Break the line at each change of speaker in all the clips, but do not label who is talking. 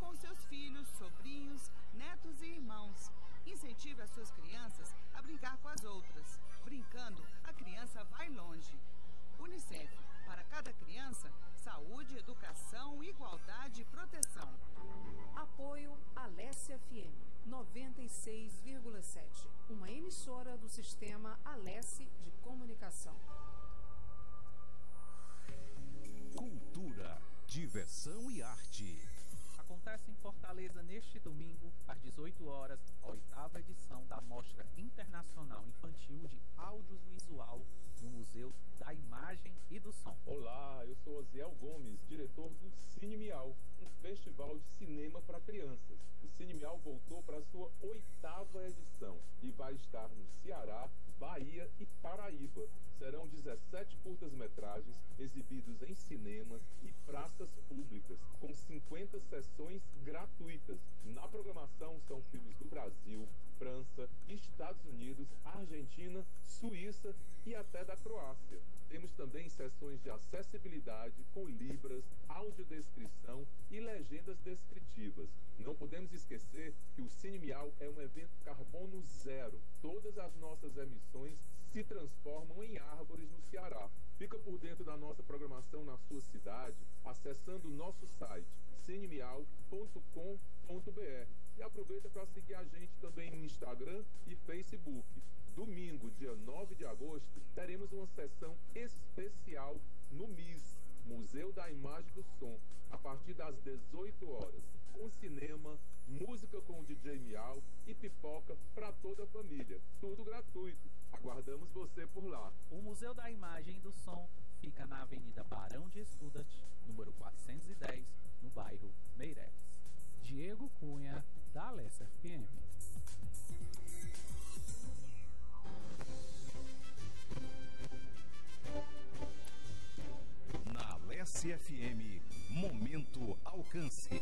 com seus filhos, sobrinhos, netos e irmãos. Incentive as suas crianças a brincar com as outras. Brincando, a criança vai longe. Unicef, para cada criança, saúde, educação, igualdade e proteção.
Apoio Alesse FM 96,7, uma emissora do sistema Alesse de comunicação.
Cultura, diversão e arte.
Acontece em Fortaleza neste domingo, às 18 horas, a 8ª edição da Mostra Internacional Infantil de Audiovisual no Museu da Imagem e do Som.
Olá, eu sou Osiel Gomes, diretor do Cine Miau, um festival de cinema para crianças. O Cine Miau voltou para sua 8ª edição e vai estar no Ceará, Bahia e Paraíba. Serão 17 curtas-metragens exibidos em cinemas e praças públicas, com 50 sessões gratuitas. Na programação são filmes do Brasil, França, Estados Unidos, Argentina, Suíça e até da Croácia. Temos também sessões de acessibilidade com libras, audiodescrição e legendas descritivas. Não podemos esquecer que o Cine Miau é um evento carbono zero. Todas as nossas emissões se transformam em árvores no Ceará. Fica por dentro da nossa programação na sua cidade, acessando o nosso site cinemiau.com.br e aproveita para seguir a gente também no Instagram e Facebook. Domingo, dia 9 de agosto, teremos uma sessão especial no MIS, Museu da Imagem e do Som, a partir das 18 horas, com cinema, música com o DJ Miau e pipoca para toda a família. Tudo gratuito. Aguardamos você por lá.
O Museu da Imagem e do Som fica na Avenida Barão de Estudat, número 410, no bairro Meireles. Diego Cunha, da Alesse FM.
Na Alesse FM, Momento Alcance.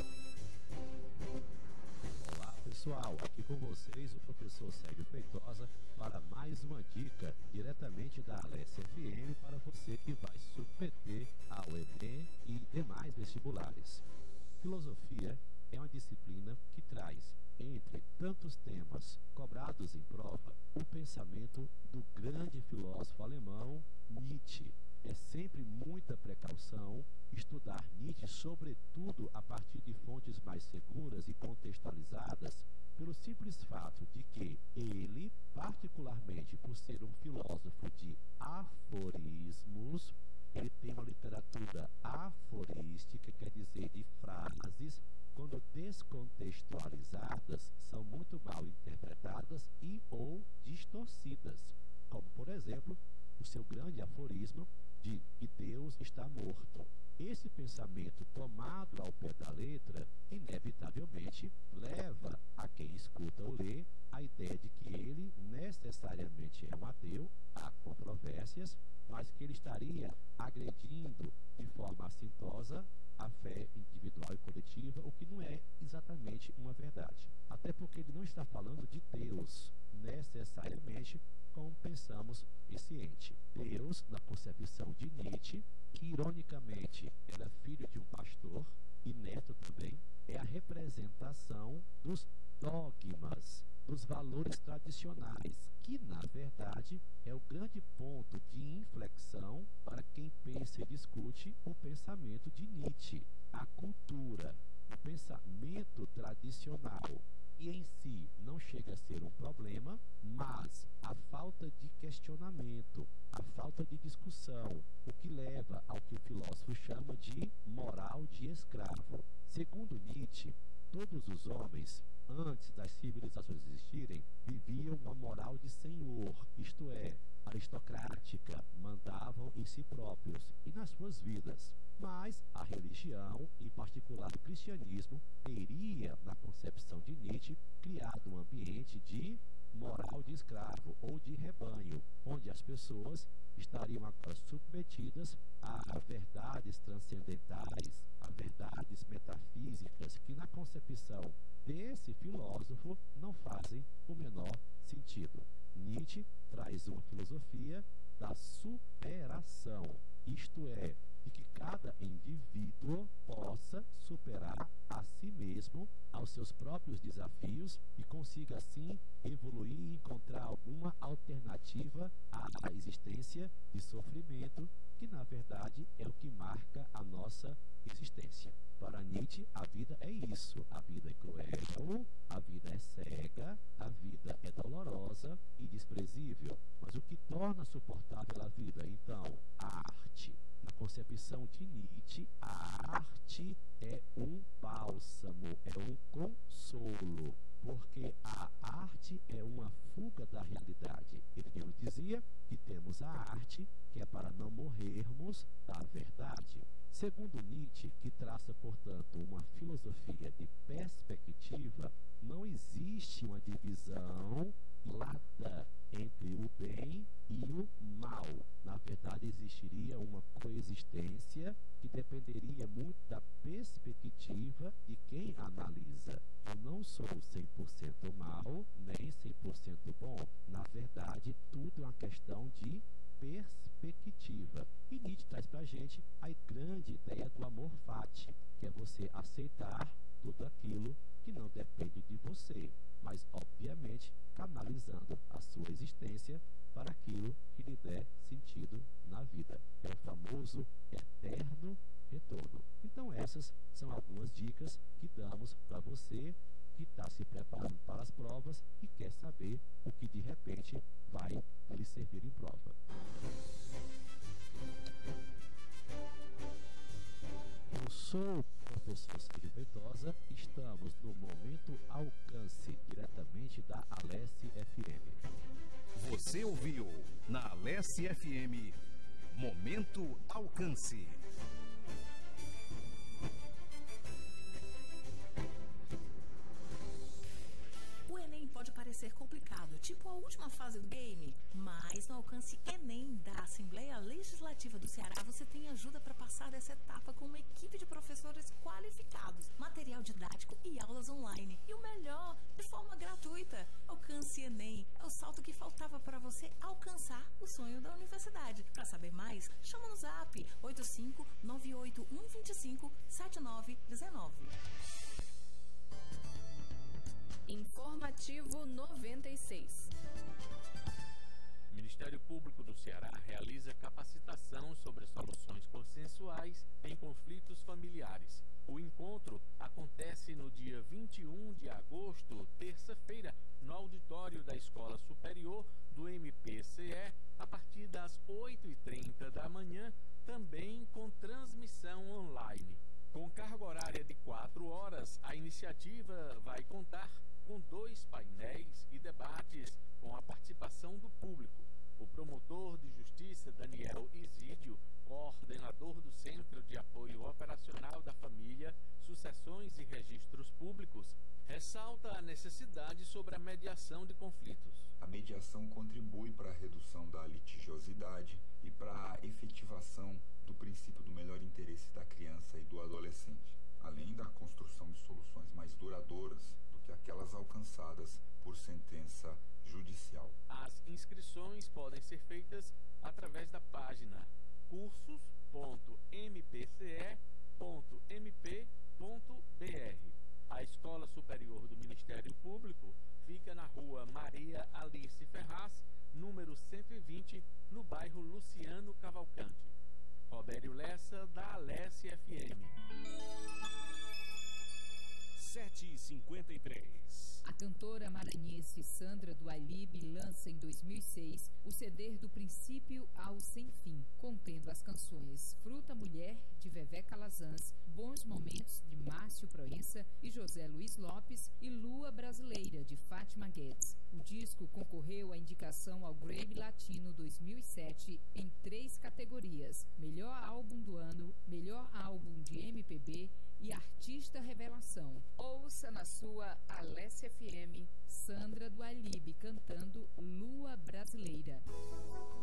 Olá pessoal, aqui com vocês o professor Sérgio Feitosa para mais uma dica diretamente da Alesse FM para você que vai submeter ao Enem e demais vestibulares. Filosofia é uma disciplina que traz, entre tantos temas cobrados em prova, o pensamento do grande filósofo alemão Nietzsche. É sempre muita precaução estudar Nietzsche, sobretudo a partir de fontes mais seguras e contextualizadas, pelo simples fato de que ele, particularmente por ser um filósofo de aforismos, ele tem uma literatura aforística, quer dizer, de frases, quando descontextualizadas, são muito mal interpretadas e ou distorcidas, como, por exemplo, o seu grande aforismo de que Deus está morto. Esse pensamento tomado ao pé da letra, inevitavelmente, leva a quem escuta ou lê a ideia de que ele necessariamente é um ateu, há controvérsias, mas que ele estaria agredindo de forma assintosa a fé individual e coletiva, o que não é exatamente uma verdade. Até porque ele não está falando de Deus, necessariamente, como pensamos esse ente. Deus, na concepção de Nietzsche, que ironicamente era filho de um pastor e neto também, é a representação dos dogmas, dos valores tradicionais, que na verdade é o grande ponto de inflexão para quem pensa e discute o pensamento de Nietzsche, a cultura, o pensamento tradicional. E em si não chega a ser um problema, mas a falta de questionamento, a falta de discussão, o que leva ao que o filósofo chama de moral de escravo. Segundo Nietzsche, todos os homens, antes das civilizações existirem, viviam uma moral de senhor, isto é, aristocrática, mandavam em si próprios e nas suas vidas. Mas a religião, em particular o cristianismo, teria, na concepção de Nietzsche, criado um ambiente de moral de escravo ou de rebanho, onde as pessoas estariam agora submetidas a verdades transcendentais, a verdades metafísicas que, na concepção desse filósofo, não fazem o menor sentido. Nietzsche traz uma filosofia da superação, isto é, de que cada indivíduo possa superar a si mesmo, aos seus próprios desafios e consiga assim evoluir e encontrar alguma alternativa à existência de sofrimento, que na verdade é o que marca a nossa existência. Para Nietzsche, a vida é isso. A vida é cruel, a vida é cega, a vida é dolorosa e desprezível. Mas o que torna suportável a vida, então? A arte. Na concepção de Nietzsche, a arte é um bálsamo, é um consolo, porque a arte é uma fuga da realidade. Ele dizia que temos a arte, que é para não morrermos da verdade. Segundo Nietzsche, que traça, portanto, uma filosofia de perspectiva, não existe uma divisão clara entre o bem e o mal. Na verdade, existiria uma coexistência que dependeria muito da perspectiva de quem analisa. Eu não sou 100% mal, nem 100% bom. Na verdade, tudo é uma questão de perspectiva. E Nietzsche traz para a gente a grande ideia do amor fati, que é você aceitar tudo aquilo que não depende de você, mas obviamente canalizando a sua existência para aquilo que lhe der sentido na vida. É o famoso eterno retorno. Então essas são algumas dicas que damos para você que está se preparando para as provas e quer saber o que de repente vai lhe servir em prova. Eu sou o professor Sérgio Feitosa, estamos no Momento Alcance, diretamente da Alesse FM.
Você ouviu na Alesse FM Momento Alcance.
O Enem pode parecer complicado, tipo a última fase do game, mas no Alcance Enem da Assembleia Legislativa do Ceará você tem ajuda para passar dessa etapa com uma equipe de professores qualificados, material didático e aulas online. E o melhor, de forma gratuita. Alcance Enem é o salto que faltava para você alcançar o sonho da universidade. Para saber mais, chama no zap 85981257919.
Informativo 96.
O Ministério Público do Ceará realiza capacitação sobre soluções consensuais em conflitos familiares. O encontro acontece no dia 21 de agosto, terça-feira, no auditório da Escola Superior do MPCE, a partir das 8h30 da manhã, também com transmissão online. Com carga horária de 4 horas, a iniciativa vai contar com 2 painéis e debates com a participação do público. O promotor de justiça Daniel Isídio, coordenador do Centro de Apoio Operacional da Família, Sucessões e Registros Públicos, ressalta a necessidade sobre a mediação de conflitos.
A mediação contribui para a redução da litigiosidade e para a efetivação do princípio do melhor interesse da criança e do adolescente, além da construção de soluções mais duradouras do que aquelas alcançadas por sentença judicial.
As inscrições podem ser feitas através da página cursos.mpce.mp.br. A Escola Superior do Ministério Público fica na rua Maria Alice Ferraz, número 120, no bairro Luciano Cavalcante. Robério Lessa, da Alesse FM.
7h53.
A cantora maranhense Sandra do Ailib lança em 2006 o CD Do Princípio ao Sem Fim, contendo as canções Fruta Mulher, de Vevé Calazans, Bons Momentos, de Márcio Proença e José Luiz Lopes, e Lua Brasileira, de Fátima Guedes. O disco concorreu à indicação ao Grammy Latino 2007 em 3 categorias: Melhor Álbum do Ano, Melhor Álbum de MPB e Artista Revelação. Ouça na sua Alesse FM, Sandra do Ailib cantando Lua Brasileira.